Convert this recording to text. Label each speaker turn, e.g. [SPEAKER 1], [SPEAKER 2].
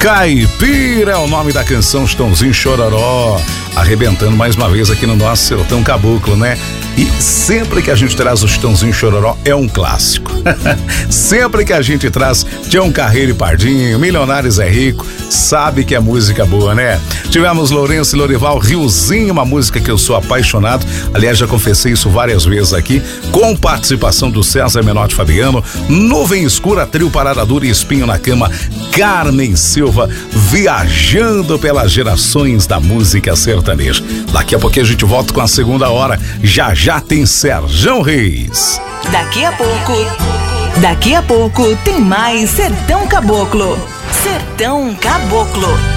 [SPEAKER 1] Caipira é o nome da canção, Chitãozinho Chororó, arrebentando mais uma vez aqui no nosso Sertão Caboclo, né? E sempre que a gente traz o Chitãozinho Chororó é um clássico. Sempre que a gente traz Tião Carreiro e Pardinho, Milionários é Rico, sabe que é música boa, né? Tivemos Lourenço e Lorival, Riozinho, uma música que eu sou apaixonado. Aliás, já confessei isso várias vezes aqui, com participação do César Menotti Fabiano, Nuvem Escura, Trio Parada Dura e Espinho na Cama, Carmen Silva, viajando pelas gerações da música sertaneja. Daqui a pouquinho a gente volta com a segunda hora. Já tem Serjão Reis.
[SPEAKER 2] Daqui a pouco tem mais Sertão Caboclo. Sertão Caboclo.